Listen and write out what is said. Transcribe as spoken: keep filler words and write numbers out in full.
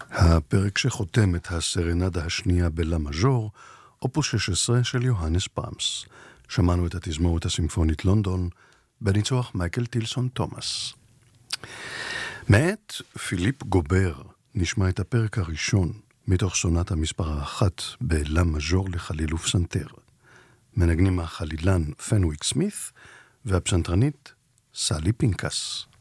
הפרק שחותם את הסרנדה השנייה בלה מז'ור, אופוס שש עשרה של יוהנס ברמס. שמענו את התזמורת הסימפונית לונדון, בניצוח מייקל טילסון תומאס. מאת פיליפ גובר נשמע את הפרק הראשון מתוך סונטה מספר האחת בלה מז'ור לחליל ופסנתר. מנגנים החלילן פנוויק סמית והפסנתרנית סלי פינקס.